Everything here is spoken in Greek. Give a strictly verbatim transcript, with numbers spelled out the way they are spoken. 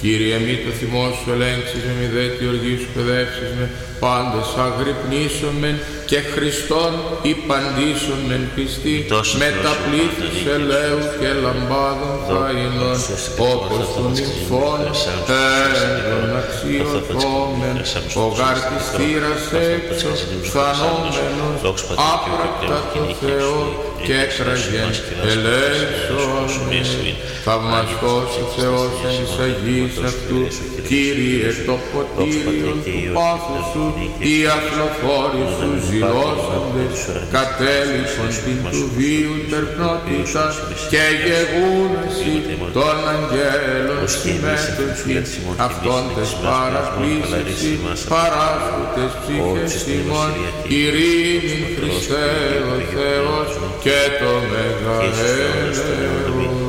Κύριε μη το θυμό σου ελέγξεις με, μη δε τη οργή σου παιδεύσεις με, πάντες αγρυπνήσομεν και Χριστόν υπαντήσομεν πιστή, με τα πλήθη ελαίου και λαμπάδων θαΐνων, όπως των νυμφών έργων αξιοθόμεν, ο γάρ της θύρας έξω, φανόμενος άπρακτα το Θεό και έκραγεν ελέησον. Θαυμαστός ο Θεός εν της Αγίας αυτού, Κύριε το ποτήριον του πάθου σου, οι αθλοφόροι σου ζηλώσαντες, κατέληφον την του βίου τερπνότητα και γεγούναση των αγγέλων συμμέτοχη, αυτών τες παρακλήσεις παράσχουτες ψυχές ημών, ειρήνην Χριστέ ο Θεός και το μεγαέλεον.